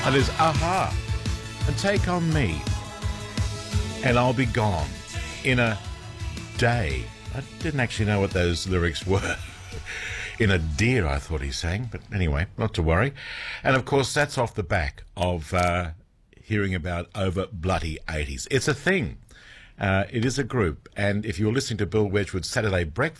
And there's Aha and Take On Me. And I'll be gone in a day. I didn't actually know what those lyrics were. In a deer, I thought he sang. But anyway, not to worry. And of course, that's off the back of hearing about Over Bloody 80s. It's a thing. It is a group. And if you're listening to Bill Wedgwood's Saturday Breakfast,